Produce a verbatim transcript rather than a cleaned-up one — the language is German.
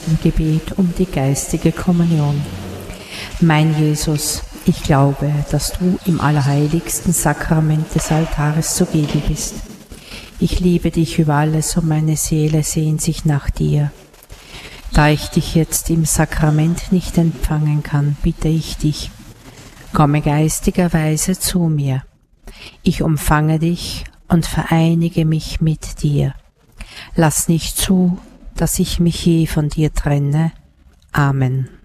zweiten Gebet um die geistige Kommunion. Mein Jesus, ich glaube, dass du im allerheiligsten Sakrament des Altares zugegen bist. Ich liebe dich über alles und meine Seele sehnt sich nach dir. Da ich dich jetzt im Sakrament nicht empfangen kann, bitte ich dich, komme geistigerweise zu mir. Ich umfange dich und vereinige mich mit dir. Lass nicht zu, dass ich mich je von dir trenne. Amen.